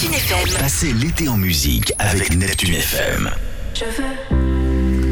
Neptune FM. Passez l'été en musique avec Neptune FM. Je veux